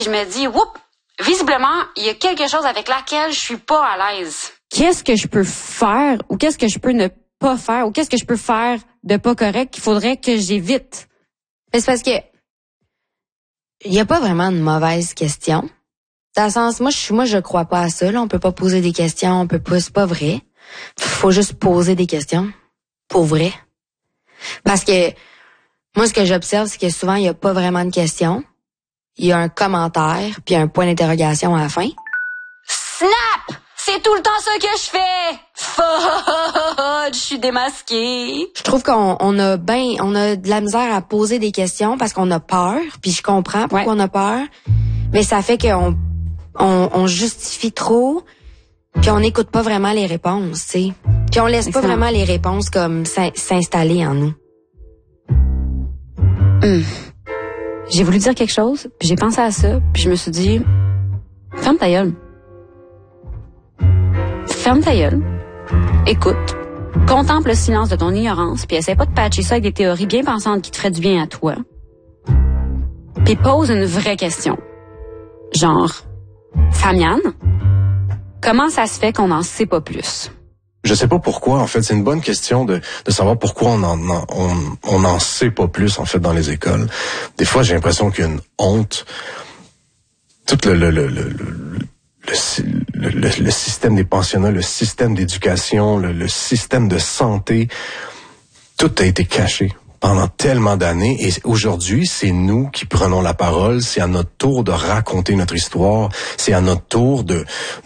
Je me dis, whoop, visiblement, il y a quelque chose avec laquelle je suis pas à l'aise. Qu'est-ce que je peux faire ou qu'est-ce que je peux ne pas faire ou qu'est-ce que je peux faire de pas correct qu'il faudrait que j'évite? C'est parce que il y a pas vraiment de mauvaises questions. Dans le sens, moi je crois pas à ça, là. On peut pas poser des questions, on peut pas, c'est pas vrai. Faut juste poser des questions. Pour vrai. Parce que moi, ce que j'observe, c'est que souvent, il y a pas vraiment de questions. Il y a un commentaire, puis un point d'interrogation à la fin. Snap! C'est tout le temps ça que je fais! Fudge, je suis démasquée. Je trouve qu'on a de la misère à poser des questions parce qu'on a peur, puis je comprends pourquoi on a peur, mais ça fait qu'on on justifie trop, puis on n'écoute pas vraiment les réponses, tu sais. Puis on laisse pas vraiment les réponses comme s'installer en nous. J'ai voulu dire quelque chose, puis j'ai pensé à ça, puis je me suis dit, ferme ta gueule. Ferme ta gueule. Écoute. Contemple le silence de ton ignorance, puis essaie pas de patcher ça avec des théories bien pensantes qui te feraient du bien à toi. Puis pose une vraie question. Genre, Famiane, comment ça se fait qu'on n'en sait pas plus? Je sais pas pourquoi, en fait. C'est une bonne question de savoir pourquoi on en sait pas plus, en fait, dans les écoles. Des fois, j'ai l'impression qu'il y a une honte. Tout le système des pensionnats, le système d'éducation, le système de santé, tout a été caché pendant tellement d'années. Et aujourd'hui, c'est nous qui prenons la parole. C'est à notre tour de raconter notre histoire. C'est à notre tour de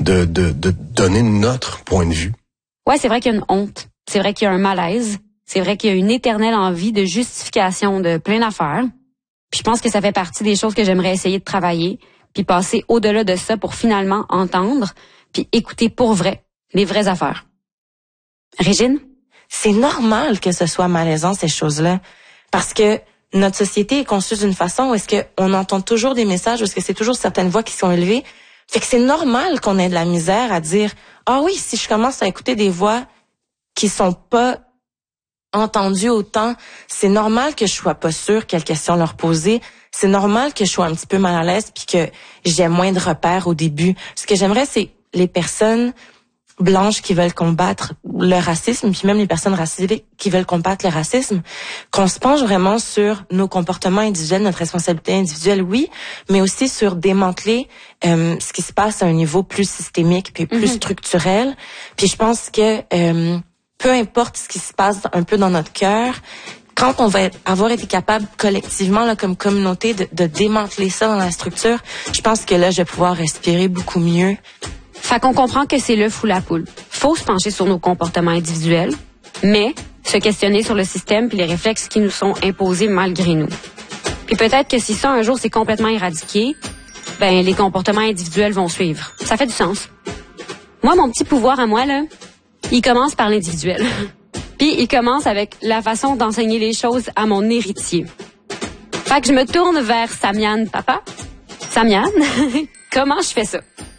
donner notre point de vue. Ouais, c'est vrai qu'il y a une honte. C'est vrai qu'il y a un malaise. C'est vrai qu'il y a une éternelle envie de justification de plein d'affaires. Puis je pense que ça fait partie des choses que j'aimerais essayer de travailler, puis passer au-delà de ça pour finalement entendre, puis écouter pour vrai les vraies affaires. Régine? C'est normal que ce soit malaisant, ces choses-là, parce que notre société est conçue d'une façon où est-ce qu'on entend toujours des messages, où est-ce que c'est toujours certaines voix qui sont élevées. Fait que c'est normal qu'on ait de la misère à dire « Ah oui, si je commence à écouter des voix qui sont pas entendues autant, c'est normal que je sois pas sûre quelles questions leur poser. C'est normal que je sois un petit peu mal à l'aise puis que j'ai moins de repères au début. Ce que j'aimerais, c'est les personnes blanches qui veulent combattre le racisme, puis même les personnes racisées qui veulent combattre le racisme, qu'on se penche vraiment sur nos comportements individuels, notre responsabilité individuelle, oui, mais aussi sur démanteler ce qui se passe à un niveau plus systémique puis plus structurel. Puis je pense que peu importe ce qui se passe un peu dans notre cœur, quand on va avoir été capable collectivement là, comme communauté de démanteler ça dans la structure, je pense que là, je vais pouvoir respirer beaucoup mieux. Fait qu'on comprend que c'est l'œuf ou la poule. Faut se pencher sur nos comportements individuels, mais se questionner sur le système puis les réflexes qui nous sont imposés malgré nous. Puis peut-être que si ça, un jour, c'est complètement éradiqué, ben les comportements individuels vont suivre. Ça fait du sens. Moi, mon petit pouvoir à moi, là, il commence par l'individuel. Puis il commence avec la façon d'enseigner les choses à mon héritier. Fait que je me tourne vers Samiane, papa. Samiane, comment je fais ça?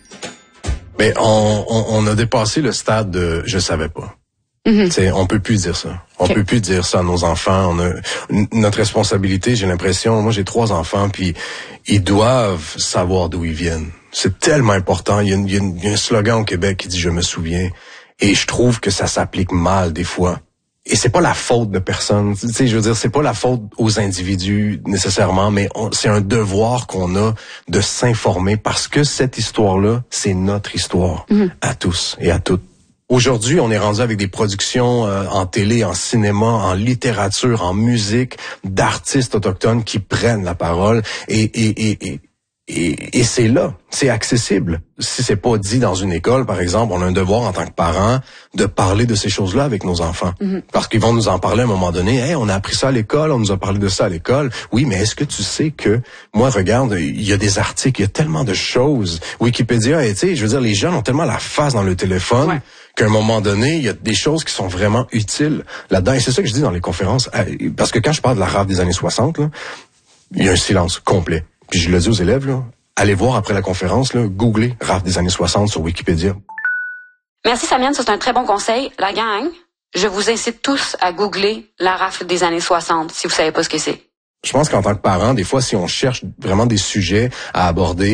Mais on a dépassé le stade de je savais pas. On peut plus dire ça. On peut plus dire ça à nos enfants. Notre responsabilité, j'ai l'impression, moi j'ai 3 enfants, puis ils doivent savoir d'où ils viennent. C'est tellement important. Il y a un slogan au Québec qui dit je me souviens. Et je trouve que ça s'applique mal des fois. Et c'est pas la faute de personne. Tu sais, je veux dire, c'est pas la faute aux individus nécessairement, mais c'est un devoir qu'on a de s'informer parce que cette histoire-là, c'est notre histoire à tous et à toutes. Aujourd'hui, on est rendu avec des productions en télé, en cinéma, en littérature, en musique, d'artistes autochtones qui prennent la parole et c'est là, c'est accessible. Si c'est pas dit dans une école, par exemple, on a un devoir en tant que parent de parler de ces choses-là avec nos enfants. Parce qu'ils vont nous en parler à un moment donné. Hey, on a appris ça à l'école, on nous a parlé de ça à l'école. Oui, mais est-ce que tu sais que, moi, regarde, il y a des articles, il y a tellement de choses. Wikipédia, tu sais, je veux dire, les jeunes ont tellement la face dans le téléphone qu'à un moment donné, il y a des choses qui sont vraiment utiles là-dedans. Et c'est ça que je dis dans les conférences. Parce que quand je parle de la rave des années 60, là, il y a un silence complet. Puis je le dis aux élèves, là, allez voir après la conférence, là, googlez rap des années 60 sur Wikipédia. Merci Samiane, c'est un très bon conseil. La gang, je vous incite tous à googler la rafle des années 60 si vous savez pas ce que c'est. Je pense qu'en tant que parent, des fois, si on cherche vraiment des sujets à aborder,